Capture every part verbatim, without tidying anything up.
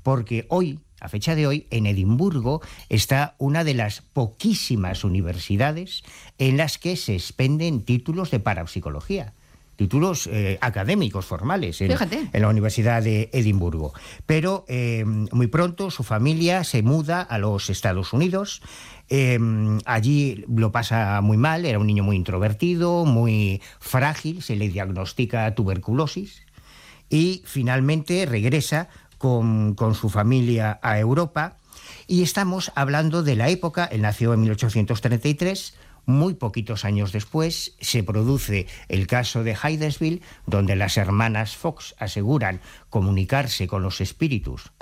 porque hoy, a fecha de hoy, en Edimburgo está una de las poquísimas universidades en las que se expenden títulos de parapsicología. Títulos eh, académicos, formales, en, en la Universidad de Edimburgo. Pero eh, muy pronto su familia se muda a los Estados Unidos. Eh, allí lo pasa muy mal, era un niño muy introvertido, muy frágil, se le diagnostica tuberculosis y finalmente regresa con, con su familia a Europa. Y estamos hablando de la época, él nació en mil ochocientos treinta y tres, muy poquitos años después se produce el caso de Hydesville, donde las hermanas Fox aseguran comunicarse con los espíritus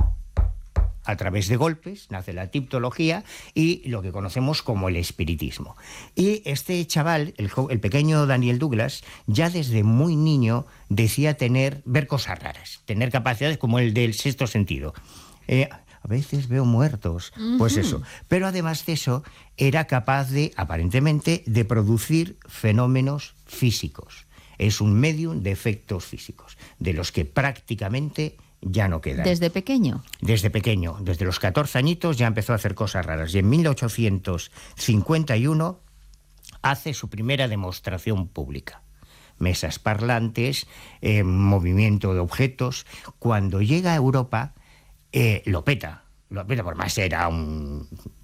a través de golpes, nace la tiptología y lo que conocemos como el espiritismo. Y este chaval, el, el pequeño Daniel Douglas, ya desde muy niño decía tener, ver cosas raras, tener capacidades como el del sexto sentido. Eh, A veces veo muertos, pues eso. Pero además de eso, era capaz de, aparentemente, de producir fenómenos físicos. Es un medium de efectos físicos, de los que prácticamente ya no quedan. ¿Desde pequeño? Desde pequeño, desde los catorce añitos ya empezó a hacer cosas raras. Y en mil ochocientos cincuenta y uno hace su primera demostración pública. Mesas parlantes, eh, movimiento de objetos. Cuando llega a Europa... Eh, lo peta, lo peta, por más era un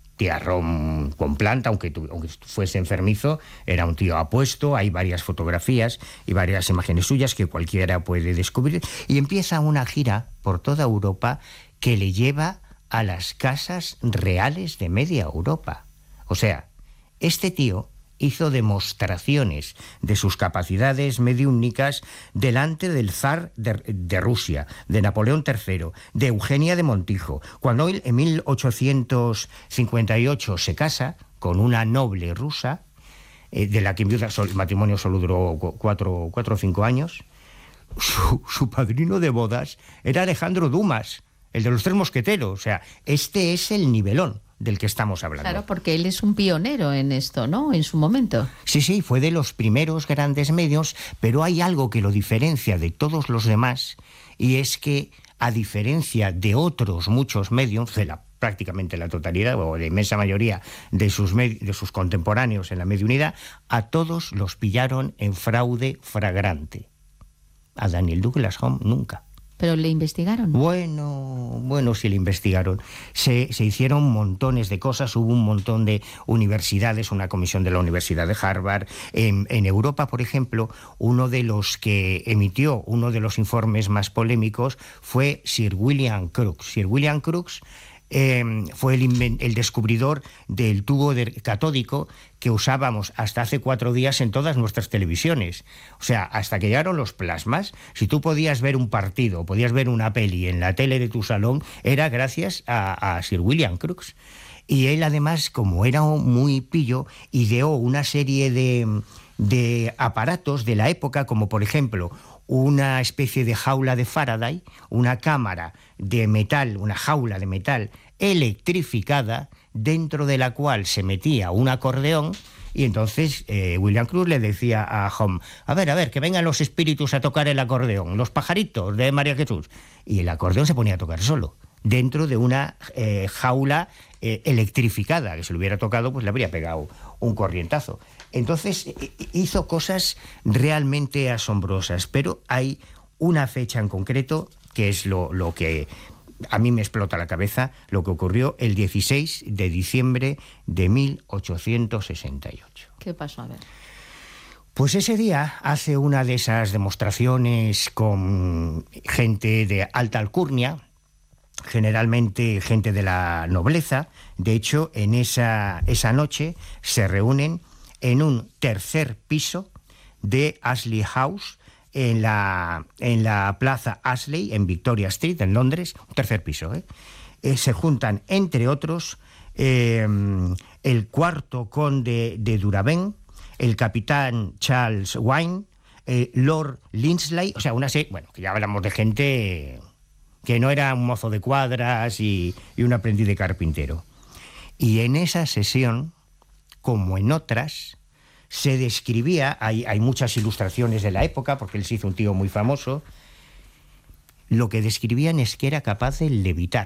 tiarrón con planta, aunque, tu, aunque fuese enfermizo, era un tío apuesto, hay varias fotografías y varias imágenes suyas que cualquiera puede descubrir, y empieza una gira por toda Europa que le lleva a las casas reales de media Europa. O sea, este tío hizo demostraciones de sus capacidades mediúmnicas delante del zar de, de Rusia, de Napoleón tercero, de Eugenia de Montijo. Cuando él en mil ochocientos cincuenta y ocho se casa con una noble rusa, eh, de la que enviuda, el matrimonio solo duró cuatro, cuatro o cinco años, su, su padrino de bodas era Alejandro Dumas, el de los Tres Mosqueteros. O sea, este es el nivelón del que estamos hablando. Claro, porque él es un pionero en esto, ¿no? En su momento. Sí, sí, fue de los primeros grandes medios, pero hay algo que lo diferencia de todos los demás, y es que, a diferencia de otros muchos medios, de la, prácticamente la totalidad, o la inmensa mayoría de sus, de sus contemporáneos en la mediunidad, a todos los pillaron en fraude flagrante. A Daniel Douglas Home nunca. ¿Pero le investigaron? Bueno, bueno, sí le investigaron. Se, se hicieron montones de cosas, hubo un montón de universidades, una comisión de la Universidad de Harvard. En, en Europa, por ejemplo, uno de los que emitió uno de los informes más polémicos fue Sir William Crookes. Sir William Crookes eh, fue el, el descubridor del tubo de, catódico que usábamos hasta hace cuatro días en todas nuestras televisiones. O sea, hasta que llegaron los plasmas, si tú podías ver un partido, podías ver una peli en la tele de tu salón, era gracias a, a Sir William Crookes. Y él, además, como era muy pillo, ideó una serie de, de aparatos de la época, como por ejemplo una especie de jaula de Faraday, una cámara de metal, una jaula de metal electrificada, dentro de la cual se metía un acordeón, y entonces eh, William Crookes le decía a Home, a ver, a ver, que vengan los espíritus a tocar el acordeón, los pajaritos de María Jesús. Y el acordeón se ponía a tocar solo, dentro de una eh, jaula eh, electrificada, que si lo hubiera tocado, pues le habría pegado un corrientazo. Entonces hizo cosas realmente asombrosas, pero hay una fecha en concreto que es lo, lo que a mí me explota la cabeza, lo que ocurrió el dieciséis de diciembre de mil ochocientos sesenta y ocho. ¿Qué pasó? A ver. Pues ese día hace una de esas demostraciones con gente de alta alcurnia, generalmente gente de la nobleza. De hecho, en esa, esa noche se reúnen en un tercer piso de Ashley House, en la, en la plaza Ashley, en Victoria Street, en Londres, un tercer piso. ¿eh? Eh, se juntan, entre otros, eh, el cuarto conde de Duraven, el capitán Charles Wine, eh, Lord Linsley, o sea, una serie, bueno, que ya hablamos de gente que no era un mozo de cuadras y, y un aprendiz de carpintero. Y en esa sesión, como en otras, se describía, hay, hay muchas ilustraciones de la época, porque él se hizo un tío muy famoso, lo que describían es que era capaz de levitar.